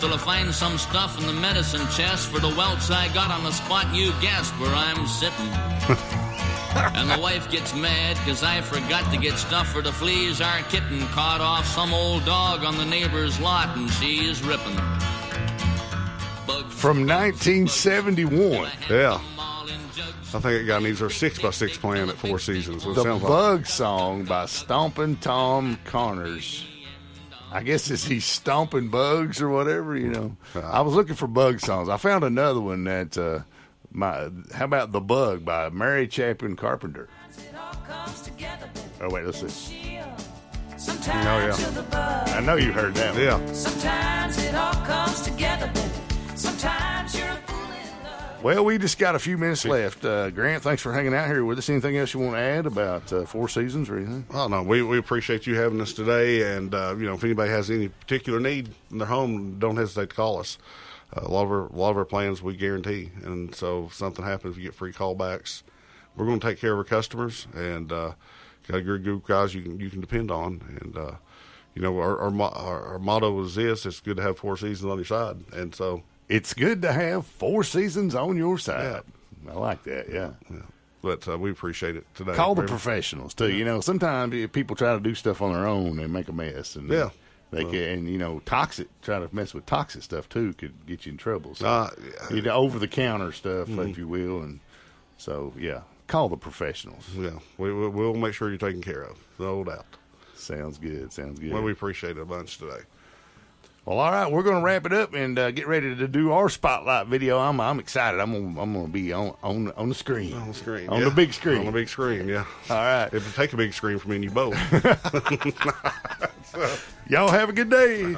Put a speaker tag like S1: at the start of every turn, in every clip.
S1: Till I find some stuff in the medicine chest for the welts I got on the spot you guessed where I'm sitting. And the wife gets mad because I forgot to get stuff for the fleas our kitten caught off some old dog on the neighbor's lot, and she's ripping.
S2: From 1971.
S3: Yeah. I think it got needs our 6x6 plan at Four Seasons.
S2: The Bug Song by Stompin' Tom Connors. I guess it's he's stomping bugs or whatever, you know. I was looking for bug songs. I found another one that, how about The Bug by Mary Chapin Carpenter? Oh, wait, let's see. Oh, yeah. I know you heard that one.
S3: Yeah.
S4: Sometimes it all comes together, but sometimes you're a fool in love.
S2: Well, we just got a few minutes left. Grant, thanks for hanging out here with us. Anything else you want to add about Four Seasons or anything?
S3: Oh, no, we appreciate you having us today. And, if anybody has any particular need in their home, don't hesitate to call us. A lot of our plans we guarantee. And so if something happens, we get free callbacks. We're going to take care of our customers and got a good group of guys you can depend on. And, our motto is this: it's good to have Four Seasons on your side. And so
S2: it's good to have Four Seasons on your side. Yeah. I like that, yeah.
S3: But we appreciate it today.
S2: Call the professionals, too. You know, sometimes if people try to do stuff on their own, they make a mess. And they can, and, try to mess with toxic stuff, too, could get you in trouble. So, over-the-counter stuff, if you will. And so, call the professionals.
S3: Yeah, we'll make sure you're taken care of. No doubt.
S2: Sounds good.
S3: Well, we appreciate it a bunch today.
S2: Well, all right, we're going to wrap it up and get ready to do our spotlight video. I'm excited. I'm going to be on the screen.
S3: On the screen.
S2: On the big screen.
S3: On the big screen, yeah.
S2: All right.
S3: It would take a big screen for me and you both.
S2: Y'all have a good day.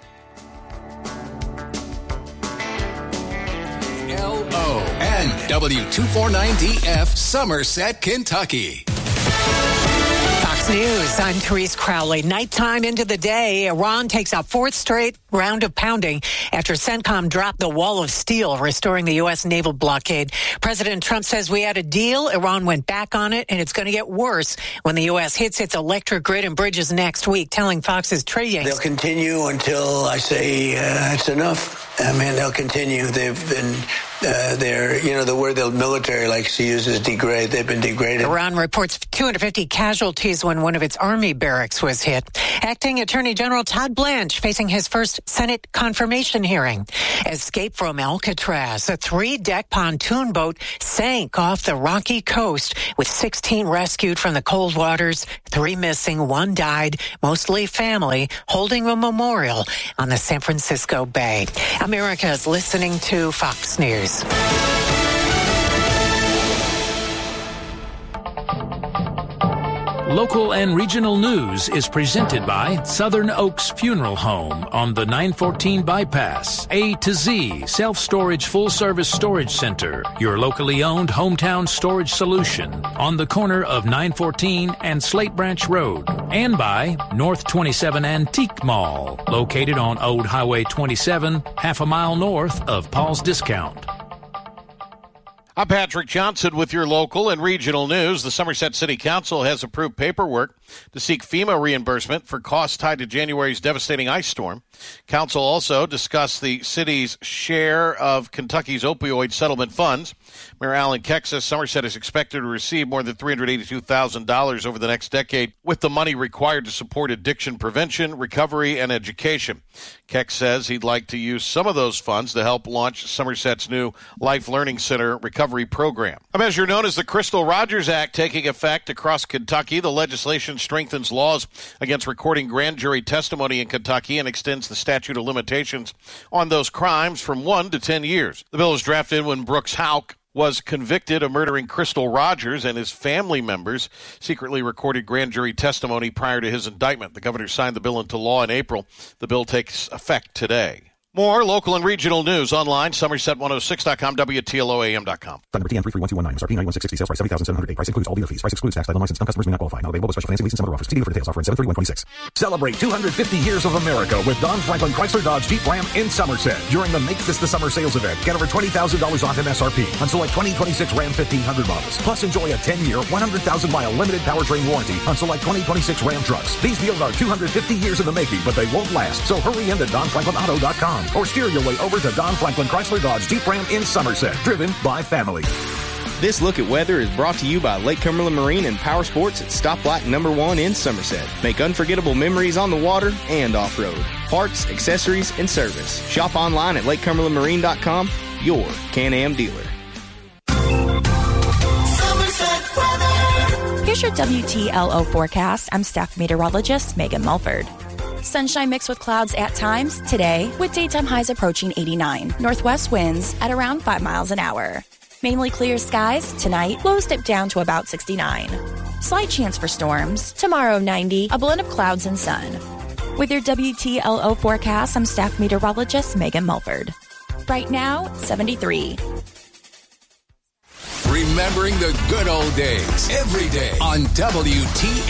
S5: LO and W249DF, Somerset, Kentucky.
S6: Fox News, I'm Therese Crowley. Nighttime into the day, Iran takes a fourth straight round of pounding after CENTCOM dropped the wall of steel, restoring the U.S. naval blockade. President Trump says we had a deal. Iran went back on it, and it's going to get worse when the U.S. hits its electric grid and bridges next week, telling Fox's Trey Yanks.
S7: They'll continue until I say it's enough. I mean, they'll continue. They've been, the word the military likes to use is degrade. They've been degraded.
S6: Iran reports 250 casualties when one of its army barracks was hit. Acting Attorney General Todd Blanche facing his first Senate confirmation hearing. Escape from Alcatraz. A 3-deck pontoon boat sank off the rocky coast with 16 rescued from the cold waters, 3 missing, 1 died, mostly family, holding a memorial on the San Francisco Bay. America is listening to Fox News.
S8: Local and regional news is presented by Southern Oaks Funeral Home on the 914 bypass. A to Z Self-Storage Full-Service Storage Center, your locally owned hometown storage solution on the corner of 914 and Slate Branch Road. And by North 27 Antique Mall, located on Old Highway 27, half a mile north of Paul's Discount.
S9: I'm Patrick Johnson with your local and regional news. The Somerset City Council has approved paperwork to seek FEMA reimbursement for costs tied to January's devastating ice storm. Council also discussed the city's share of Kentucky's opioid settlement funds. Mayor Alan Keck says Somerset is expected to receive more than $382,000 over the next decade, with the money required to support addiction prevention, recovery, and education. Keck says he'd like to use some of those funds to help launch Somerset's new Life Learning Center recovery program. A measure known as the Crystal Rogers Act taking effect across Kentucky. The legislation strengthens laws against recording grand jury testimony in Kentucky and extends the statute of limitations on those crimes from 1 to 10 years. The bill was drafted when Brooks Houck was convicted of murdering Crystal Rogers, and his family members secretly recorded grand jury testimony prior to his indictment. The governor signed the bill into law in April. The bill takes effect today. More local and regional news online, Somerset106.com, WTLOAM.com.
S10: Phone number TN331219, MSRP 91,660, sales price $70,708. Price includes all dealer fees. Price excludes tax. Title license. Non-customers may not qualify. Not available with special financing lease and some other offers. See dealer for details. Offer in 73126.
S11: Celebrate 250 years of America with Don Franklin Chrysler Dodge Jeep Ram in Somerset during the Make This the Summer sales event. Get over $20,000 off MSRP on select 2026 Ram 1500 models. Plus enjoy a 10-year, 100,000-mile limited powertrain warranty on select 2026 Ram trucks. These deals are 250 years in the making, but they won't last. So hurry into DonFranklinAuto.com. or steer your way over to Don Franklin Chrysler Dodge Jeep Ram in Somerset, driven by family.
S12: This look at weather is brought to you by Lake Cumberland Marine and Power Sports at Stoplight number 1 in Somerset. Make unforgettable memories on the water and off-road. Parts, accessories, and service. Shop online at lakecumberlandmarine.com, your Can-Am dealer.
S13: Here's your WTLO forecast. I'm staff meteorologist Megan Mulford. Sunshine mixed with clouds at times today, with daytime highs approaching 89. Northwest winds at around 5 miles an hour. Mainly clear skies tonight, lows dip down to about 69. Slight chance for storms. Tomorrow 90, a blend of clouds and sun. With your WTLO forecast, I'm staff meteorologist Megan Mulford. Right now, 73.
S5: Remembering the good old days every day on WTLO.